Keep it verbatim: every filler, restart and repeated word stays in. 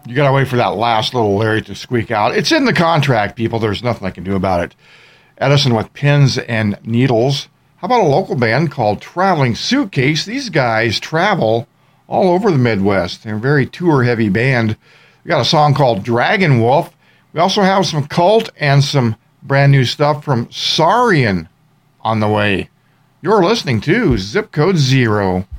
You got to wait for that last little Larry to squeak out. It's in the contract, people. There's nothing I can do about it. Edison with Pins and Needles. How about a local band called Traveling Suitcase? These guys travel all over the Midwest. They're a very tour-heavy band. We got a song called Dragon Wolf. We also have some Cult and some brand new stuff from Saurian on the way. You're listening to Zip Code Zero.